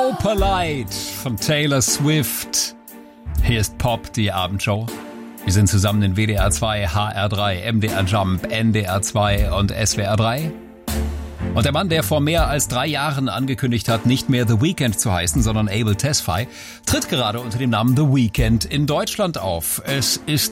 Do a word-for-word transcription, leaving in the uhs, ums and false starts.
So Polite von Taylor Swift. Hier ist Pop, die Abendshow. Wir sind zusammen in W D R zwei, H R drei, M D R Jump, N D R zwei und S W R drei. Und der Mann, der vor mehr als drei Jahren angekündigt hat, nicht mehr The Weeknd zu heißen, sondern Abel Tesfaye, tritt gerade unter dem Namen The Weeknd in Deutschland auf. Es ist